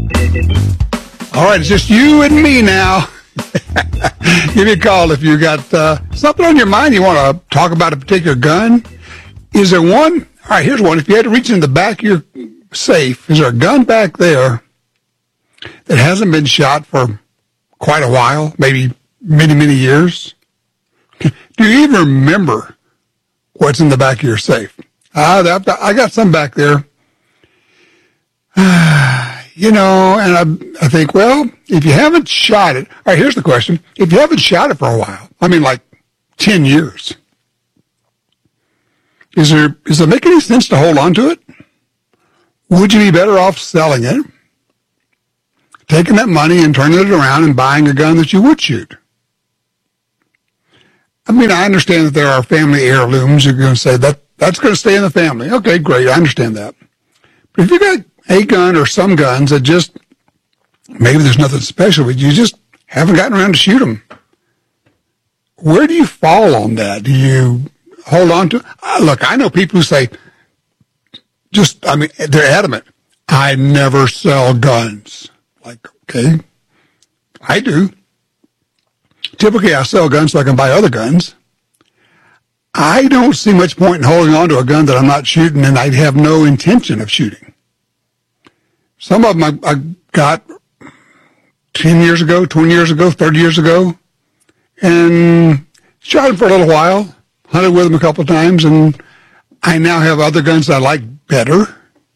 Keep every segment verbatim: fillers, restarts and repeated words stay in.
All right, it's just you and me now. Give me a call if you got uh, something on your mind you want to talk about a particular gun. Is there one? All right, here's one. If you had to reach in the back of your safe, is there a gun back there that hasn't been shot for quite a while, maybe many, many years? Do you even remember what's in the back of your safe? Uh, I got some back there. You know, and I, I think, well, if you haven't shot it, all right, here's the question. If you haven't shot it for a while, I mean like ten years, is there, does it make any sense to hold on to it? Would you be better off selling it, taking that money and turning it around and buying a gun that you would shoot? I mean, I understand that there are family heirlooms. You're going to say that that's going to stay in the family. Okay, great. I understand that. But if you got a gun or some guns that just, maybe there's nothing special, but you just haven't gotten around to shoot them, where do you fall on that? Do you hold on to? Uh, look, I know people who say, just, I mean, they're adamant, I never sell guns. Like, okay, I do. Typically, I sell guns so I can buy other guns. I don't see much point in holding on to a gun that I'm not shooting and I have no intention of shooting. Some of them I, I got ten years ago, twenty years ago, thirty years ago, and shot them for a little while, hunted with them a couple of times, and I now have other guns that I like better.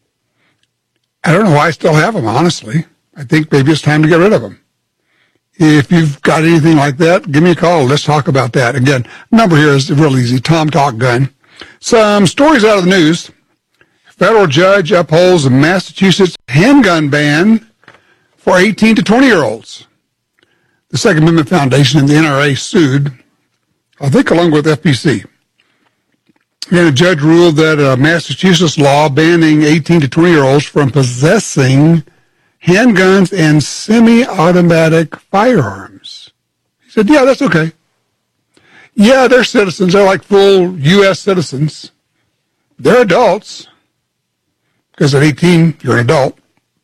I don't know why I still have them, honestly. I think maybe it's time to get rid of them. If you've got anything like that, give me a call. Let's talk about that. Again, number here is real easy, Tom Talk Gun. Some stories out of the news. Federal judge upholds a Massachusetts handgun ban for eighteen to twenty-year-olds. The Second Amendment Foundation and the N R A sued, I think along with F P C. And a judge ruled that a Massachusetts law banning eighteen to twenty-year-olds from possessing handguns and semi-automatic firearms. He said, yeah, that's okay. Yeah, they're citizens. They're like full U S citizens. They're adults. Because at eighteen, you're an adult.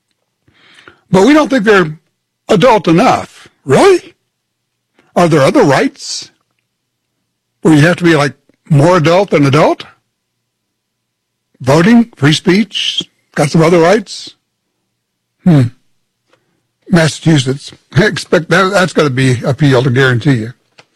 But we don't think they're adult enough. Really? Are there other rights where you have to be like more adult than adult? Voting, free speech, got some other rights? Hmm. Massachusetts. I expect that, that's got to be appealed, I guarantee you.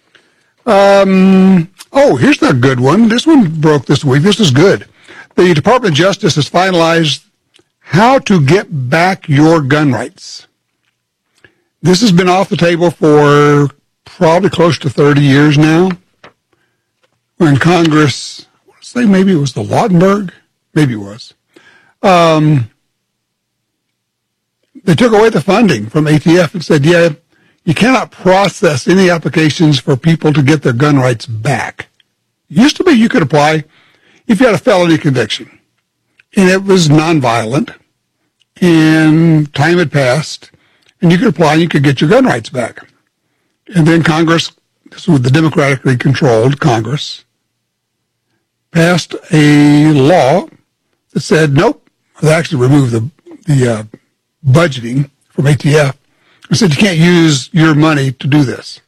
Um, oh, here's a good one. This one broke this week. This is good. The Department of Justice has finalized how to get back your gun rights. This has been off the table for probably close to thirty years now. When Congress, I want to say maybe it was the Lautenberg, maybe it was, um, they took away the funding from A T F and said, yeah, you cannot process any applications for people to get their gun rights back. It used to be you could apply if you had a felony conviction, and it was nonviolent, and time had passed, and you could apply and you could get your gun rights back. And then Congress, this was the democratically controlled Congress, passed a law that said, nope, they actually removed the, the uh, budgeting from A T F and said you can't use your money to do this.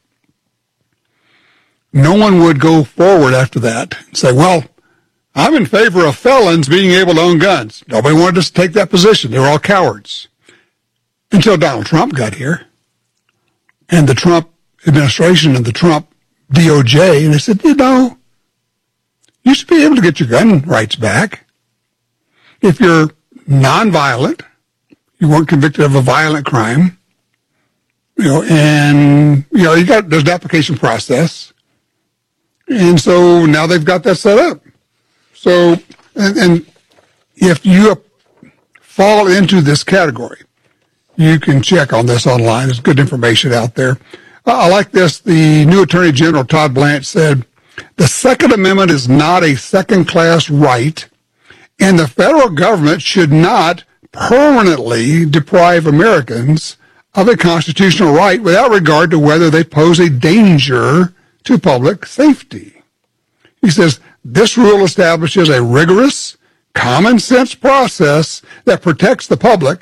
No one would go forward after that and say, well, I'm in favor of felons being able to own guns. Nobody wanted to take that position. They were all cowards. Until Donald Trump got here, and the Trump administration and the Trump D O J, and they said, you know, you should be able to get your gun rights back. If you're nonviolent, you weren't convicted of a violent crime, you know, and, you know, you got, there's an application process. And so now they've got that set up. So, and, and if you fall into this category, you can check on this online. There's good information out there. Uh, I like this. The new Attorney General, Todd Blanche, said, the Second Amendment is not a second-class right, and the federal government should not permanently deprive Americans of a constitutional right without regard to whether they pose a danger to public safety. He says, this rule establishes a rigorous, common-sense process that protects the public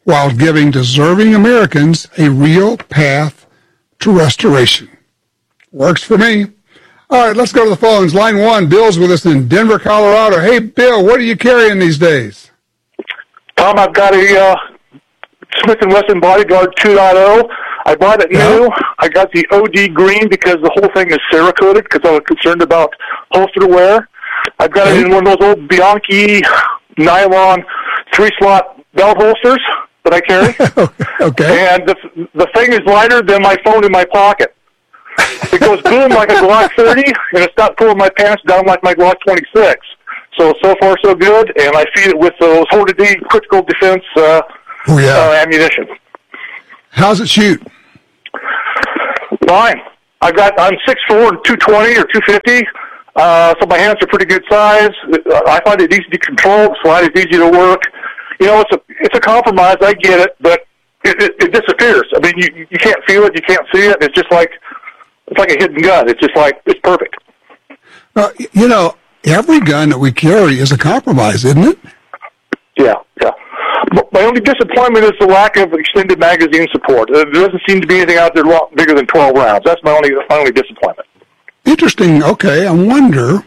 while giving deserving Americans a real path to restoration. Works for me. All right, let's go to the phones. Line one, Bill's with us in Denver, Colorado. Hey, Bill, what are you carrying these days? Tom, I've got a uh, Smith and Wesson Bodyguard two point oh. I bought it Yeah. new. I got the O D green because the whole thing is Cerakoted because I was concerned about holster wear. I've got Okay. it in one of those old Bianchi nylon three-slot belt holsters that I carry. Okay. And the, the thing is lighter than my phone in my pocket. It goes boom like a Glock thirty, and it's not pulling my pants down like my Glock twenty-six. So, so far so good, and I feed it with those H O D D critical defense uh, Oh, yeah. uh, ammunition. How's it shoot? Fine. I've got, I'm six foot four and two twenty or two fifty, uh, so my hands are pretty good size. I find it easy to control. The slide is easy to work. You know, it's a it's a compromise. I get it, but it, it, it disappears. I mean, you you can't feel it, you can't see it. It's just like it's like a hidden gun. It's just like it's perfect. Uh, you know, every gun that we carry is a compromise, isn't it? Yeah, yeah. M- My only disappointment is the lack of extended magazine support. Uh, There doesn't seem to be anything out there a lot bigger than twelve rounds. That's my only my only disappointment. Interesting. Okay, I wonder.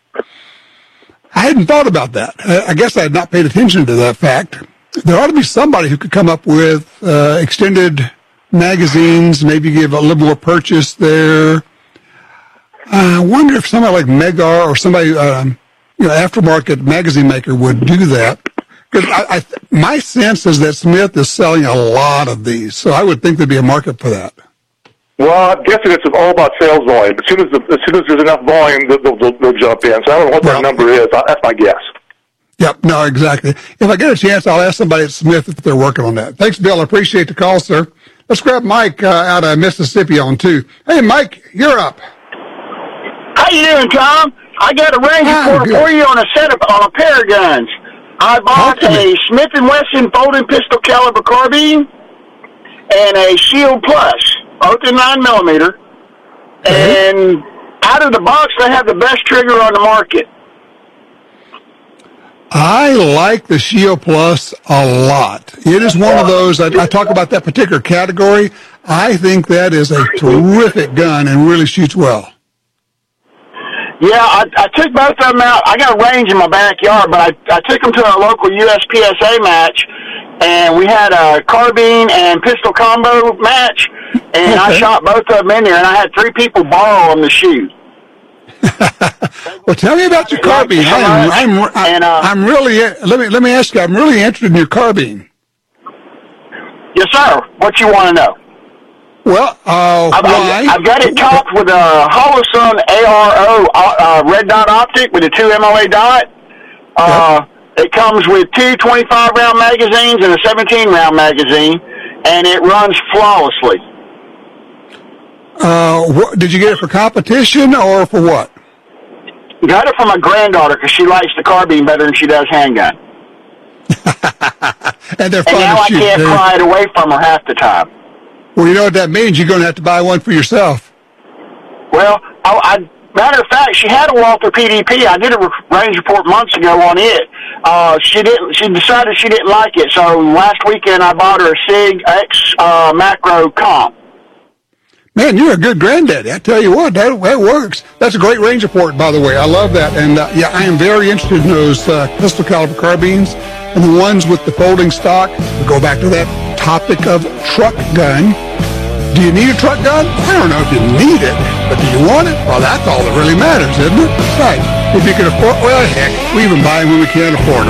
I hadn't thought about that. I I guess I had not paid attention to that fact. There ought to be somebody who could come up with uh, extended magazines, maybe give a little more purchase there. Uh, I wonder if somebody like Megar or somebody, um, you know, aftermarket magazine maker would do that. Because I, I, my sense is that Smith is selling a lot of these, so I would think there'd be a market for that. Well, I'm guessing it's all about sales volume. As soon as the, as soon as there's enough volume, they'll, they'll, they'll jump in. So I don't know what Well, that number is. That's my guess. Yep, no, exactly. If I get a chance, I'll ask somebody at Smith if they're working on that. Thanks, Bill. I appreciate the call, sir. Let's grab Mike uh, out of Mississippi on two. Hey, Mike, you're up. How you doing, Tom? I got a range Ah, report good. for you on a set of on a pair of guns. I bought Talk to me. a Smith and Wesson folding pistol caliber carbine and a Shield Plus, both in nine millimeter. And out of the box, they have the best trigger on the market. I like the Shield Plus a lot. It is one of those, I, I talk about that particular category. I think that is a terrific gun and really shoots well. Yeah, I, I took both of them out. I got a range in my backyard, but I, I took them to a local U S P S A match, and we had a carbine and pistol combo match, and I Okay. shot both of them in there, and I had three people borrow them to shoot. Well, tell me about your carbine. I'm, I'm, I'm, And, uh, I'm really, let me, let me ask you, I'm really interested in your carbine. Yes, sir. What you want to know? Well, uh, I've, why? I've, I've got it topped with a Holosun A R O uh, uh, red dot optic with a two M O A dot. Uh, It comes with two twenty-five round magazines and a seventeen round magazine, and it runs flawlessly. Uh, what, did you get it for competition or for what? Got it for my granddaughter because she likes the carbine better than she does handgun. And they're And fun now to I shoot. can't They're- pry it away from her half the time. Well, you know what that means? You're going to have to buy one for yourself. Well, I, I, matter of fact, she had a Walther P D P. I did a range report months ago on it. Uh, she didn't. She decided she didn't like it. So last weekend I bought her a Sig X uh, Macro Comp. Man, you're a good granddaddy. I tell you what, that, that works. That's a great range report, by the way. I love that. And, uh, yeah, I am very interested in those uh, pistol caliber carbines and the ones with the folding stock. We go back to that topic of truck gun. Do you need a truck gun? I don't know if you need it, but do you want it? Well, that's all that really matters, isn't it? Right. If you can afford, well, heck, we even buy them when we can't afford them.